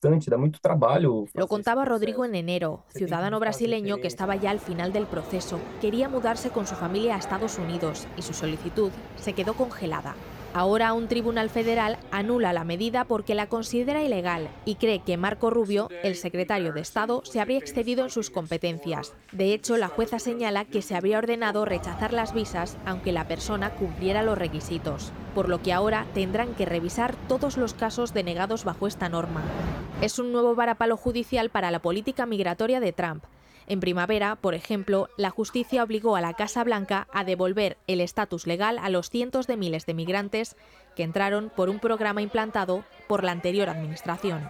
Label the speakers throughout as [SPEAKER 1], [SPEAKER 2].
[SPEAKER 1] dá muito trabalho
[SPEAKER 2] Lo
[SPEAKER 1] fazer esse
[SPEAKER 2] contaba Rodrigo en
[SPEAKER 1] processo.
[SPEAKER 2] enero,
[SPEAKER 1] Você tem que
[SPEAKER 2] ciudadano
[SPEAKER 1] buscar as
[SPEAKER 2] brasileño que estaba
[SPEAKER 1] referências.
[SPEAKER 2] ya al final del proceso. Quería mudarse con su familia a Estados Unidos y su solicitud se quedó congelada. Ahora un tribunal federal anula la medida porque la considera ilegal y cree que Marco Rubio, el secretario de Estado, se habría excedido en sus competencias. De hecho, la jueza señala que se habría ordenado rechazar las visas aunque la persona cumpliera los requisitos, por lo que ahora tendrán que revisar todos los casos denegados bajo esta norma. Es un nuevo varapalo judicial para la política migratoria de Trump. En primavera, por ejemplo, la justicia obligó a la Casa Blanca a devolver el estatus legal a los cientos de miles de migrantes que entraron por un programa implantado por la anterior administración.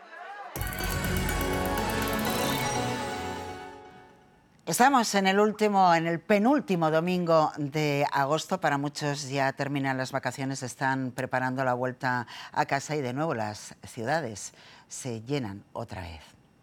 [SPEAKER 3] Estamos en el penúltimo domingo de agosto. Para muchos ya terminan las vacaciones, están preparando la vuelta a casa y de nuevo las ciudades se llenan otra vez.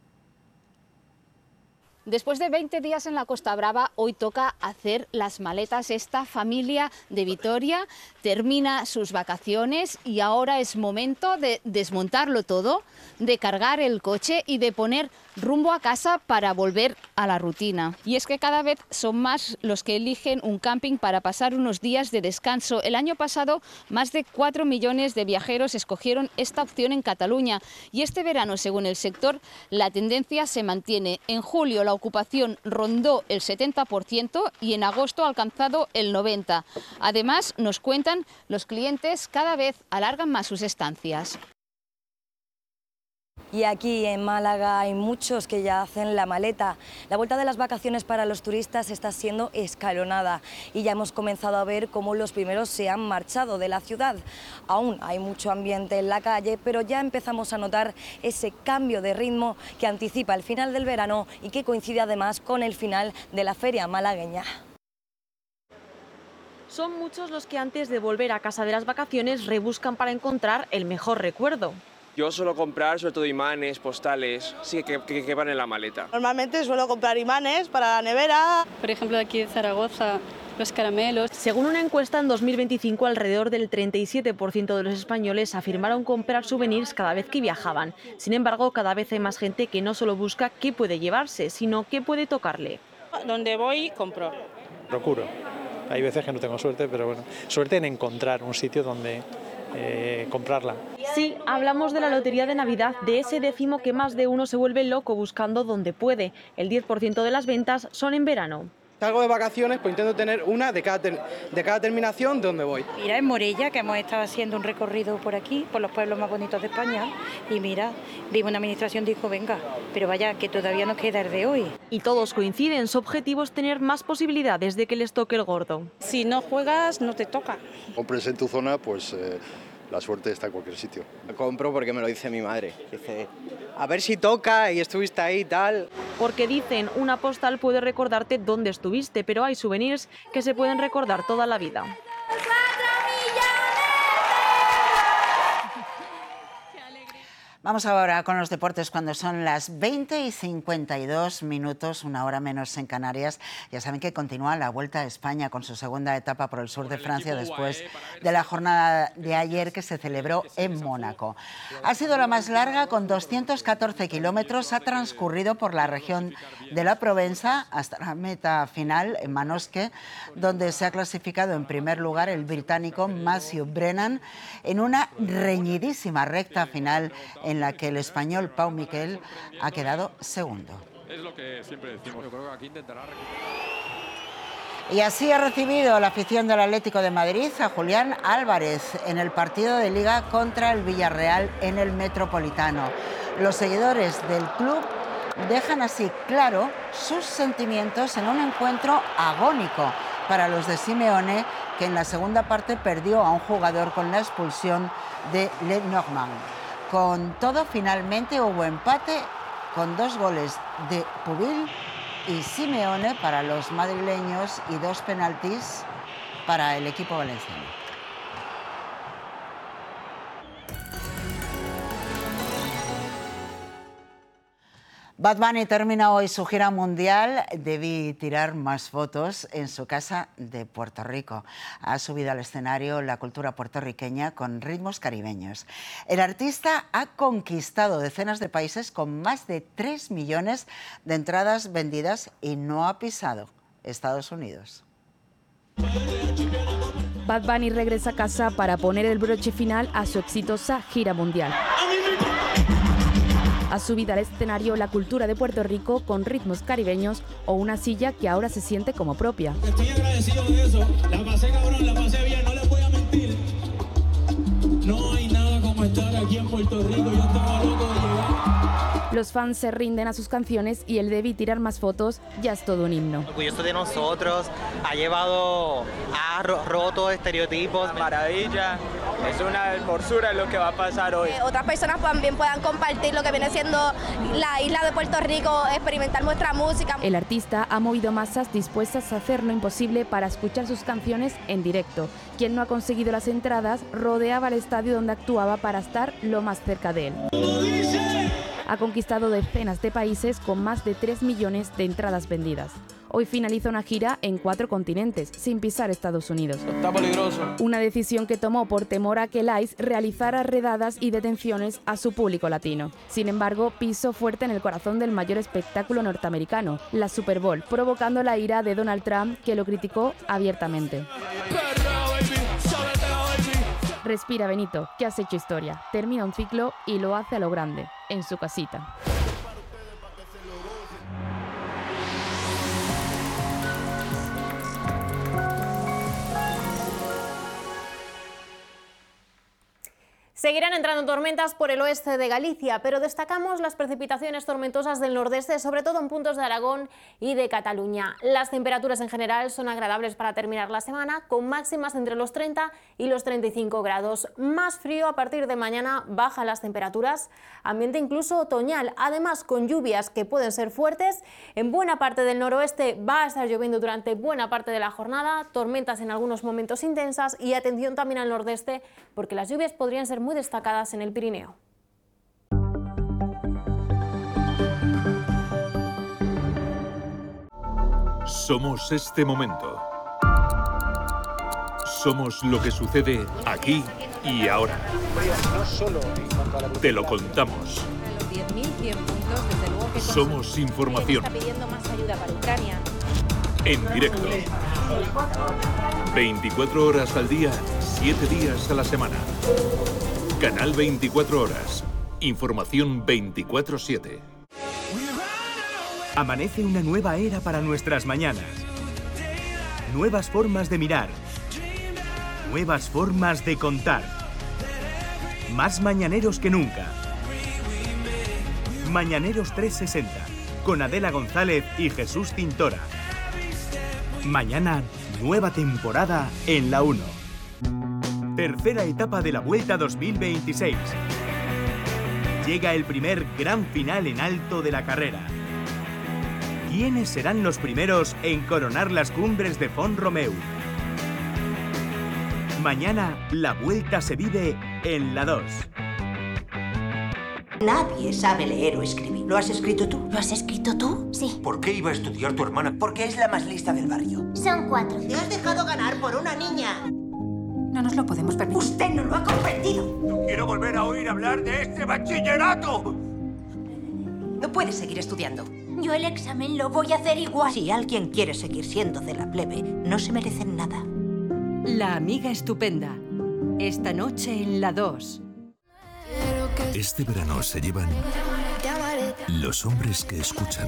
[SPEAKER 4] Después de 20 días en la Costa Brava, hoy toca hacer las maletas. Esta familia de Vitoria termina sus vacaciones y ahora es momento de desmontarlo todo, de cargar el coche y de poner rumbo a casa para volver a la rutina. Y es que cada vez son más los que eligen un camping para pasar unos días de descanso. El año pasado, más de 4 millones de viajeros escogieron esta opción en Cataluña. Y este verano, según el sector, la tendencia se mantiene. En julio la ocupación rondó el 70% y en agosto ha alcanzado el 90%. Además, nos cuentan, los clientes cada vez alargan más sus estancias.
[SPEAKER 5] Y aquí en Málaga hay muchos que ya hacen la maleta. La vuelta de las vacaciones para los turistas está siendo escalonada y ya hemos comenzado a ver cómo los primeros se han marchado de la ciudad. Aún hay mucho ambiente en la calle, pero ya empezamos a notar ese cambio de ritmo que anticipa el final del verano y que coincide además con el final de la feria malagueña.
[SPEAKER 6] Son muchos los que antes de volver a casa de las vacaciones rebuscan para encontrar el mejor recuerdo.
[SPEAKER 7] Yo suelo comprar sobre todo imanes, postales, sí que van en la maleta.
[SPEAKER 8] Normalmente suelo comprar imanes para la nevera.
[SPEAKER 9] Por ejemplo, de aquí de Zaragoza, los caramelos.
[SPEAKER 6] Según una encuesta en 2025, alrededor del 37% de los españoles afirmaron comprar souvenirs cada vez que viajaban. Sin embargo, cada vez hay más gente que no solo busca qué puede llevarse, sino qué puede tocarle.
[SPEAKER 8] Donde voy, compro.
[SPEAKER 10] Procuro. Hay veces que no tengo suerte, pero bueno, suerte en encontrar un sitio donde comprarla.
[SPEAKER 6] Sí, hablamos de la lotería de Navidad, de ese décimo que más de uno se vuelve loco buscando donde puede. El 10% de las ventas son en verano.
[SPEAKER 11] Salgo de vacaciones, pues intento tener una de cada terminación de donde voy.
[SPEAKER 12] Mira, en Morella, que hemos estado haciendo un recorrido por aquí, por los pueblos más bonitos de España, y mira, vimos una administración dijo, venga, pero vaya, que todavía nos queda el de hoy.
[SPEAKER 6] Y todos coinciden, su objetivo es tener más posibilidades de que les toque el gordo.
[SPEAKER 8] Si no juegas, no te toca.
[SPEAKER 13] Compres en tu zona, pues la suerte está en cualquier sitio.
[SPEAKER 14] Compro porque me lo dice mi madre. Dice, a ver si toca y estuviste ahí y tal.
[SPEAKER 6] Porque dicen, una postal puede recordarte dónde estuviste, pero hay souvenirs que se pueden recordar toda la vida.
[SPEAKER 3] Vamos ahora con los deportes cuando son las 20:52, una hora menos en Canarias. Ya saben que continúa la Vuelta a España con su segunda etapa por el sur de Francia después de la jornada de ayer que se celebró en Mónaco. Ha sido la más larga con 214 kilómetros, ha transcurrido por la región de la Provenza hasta la meta final en Manosque, donde se ha clasificado en primer lugar el británico Matthew Brennan en una reñidísima recta final en la que el español Pau Miquel ha quedado segundo.
[SPEAKER 15] Es lo que siempre decimos. Yo creo que aquí intentará recuperar.
[SPEAKER 3] Y así ha recibido la afición del Atlético de Madrid a Julián Álvarez en el partido de Liga contra el Villarreal en el Metropolitano. Los seguidores del club dejan así claro sus sentimientos en un encuentro agónico para los de Simeone, que en la segunda parte perdió a un jugador con la expulsión de Lenormand. Con todo, finalmente hubo empate con 2 goles de Pubil y Simeone para los madrileños y 2 penaltis para el equipo valenciano. Bad Bunny termina hoy su gira mundial. Debí tirar más fotos en su casa de Puerto Rico. Ha subido al escenario la cultura puertorriqueña con ritmos caribeños. El artista ha conquistado decenas de países con más de 3 millones de entradas vendidas y no ha pisado Estados Unidos.
[SPEAKER 1] Bad Bunny regresa a casa para poner el broche final a su exitosa gira mundial. Ha subido al escenario la cultura de Puerto Rico con ritmos caribeños o una silla que ahora se siente como propia.
[SPEAKER 16] Estoy agradecido de eso. La pasé cabrón, la pasé bien, no les voy a mentir. No hay nada como estar aquí en Puerto Rico. Yo estaba loco de llegar.
[SPEAKER 1] Los fans se rinden a sus canciones y el debí tirar más fotos ya es todo un himno.
[SPEAKER 17] Orgulloso de nosotros, ha roto estereotipos.
[SPEAKER 7] Maravilla, es una hermosura lo que va a pasar hoy.
[SPEAKER 18] Otras personas también puedan compartir lo que viene siendo la isla de Puerto Rico, experimentar nuestra música.
[SPEAKER 1] El artista ha movido masas dispuestas a hacer lo imposible para escuchar sus canciones en directo. Quien no ha conseguido las entradas rodeaba el estadio donde actuaba para estar lo más cerca de él. Ha conquistado decenas de países con más de 3 millones de entradas vendidas. Hoy finaliza una gira en 4 continentes, sin pisar Estados Unidos.
[SPEAKER 16] Está peligroso.
[SPEAKER 1] Una decisión que tomó por temor a que el ICE realizara redadas y detenciones a su público latino. Sin embargo, pisó fuerte en el corazón del mayor espectáculo norteamericano, la Super Bowl, provocando la ira de Donald Trump, que lo criticó abiertamente. Respira, Benito, que has hecho historia. Termina un ciclo y lo hace a lo grande, en su casita.
[SPEAKER 19] Seguirán entrando tormentas por el oeste de Galicia, pero destacamos las precipitaciones tormentosas del nordeste, sobre todo en puntos de Aragón y de Cataluña. Las temperaturas en general son agradables para terminar la semana, con máximas entre los 30 y los 35 grados. Más frío a partir de mañana, bajan las temperaturas, ambiente incluso otoñal, además con lluvias que pueden ser fuertes. En buena parte del noroeste va a estar lloviendo durante buena parte de la jornada, tormentas en algunos momentos intensas y atención también al nordeste, porque las lluvias podrían ser muy destacadas en el Pirineo.
[SPEAKER 20] Somos este momento. Somos lo que sucede aquí y ahora. Te lo contamos. Somos información. En directo. 24 horas al día, 7 días a la semana. Canal 24 Horas. Información 24/7.
[SPEAKER 21] Amanece una nueva era para nuestras mañanas. Nuevas formas de mirar. Nuevas formas de contar. Más mañaneros que nunca. Mañaneros 360. Con Adela González y Jesús Tintora. Mañana, nueva temporada en La 1. Tercera etapa de la Vuelta 2026. Llega el primer gran final en alto de la carrera. ¿Quiénes serán los primeros en coronar las cumbres de Font-Romeu? Mañana, la Vuelta se vive en La 2.
[SPEAKER 22] Nadie sabe leer o escribir. ¿Lo has escrito tú?
[SPEAKER 23] ¿Lo has escrito tú? Sí.
[SPEAKER 22] ¿Por qué iba a estudiar tu hermana? Porque es la más lista del barrio.
[SPEAKER 23] Son 4.
[SPEAKER 22] Te has dejado ganar por una niña.
[SPEAKER 23] No nos lo podemos permitir.
[SPEAKER 22] Usted no lo ha comprendido.
[SPEAKER 24] No quiero volver a oír hablar de este bachillerato.
[SPEAKER 22] No puedes seguir estudiando.
[SPEAKER 23] Yo el examen lo voy a hacer igual.
[SPEAKER 22] Si alguien quiere seguir siendo de la plebe, no se merecen nada.
[SPEAKER 25] La amiga estupenda. Esta noche en La 2.
[SPEAKER 26] Este verano se llevan los hombres que escuchan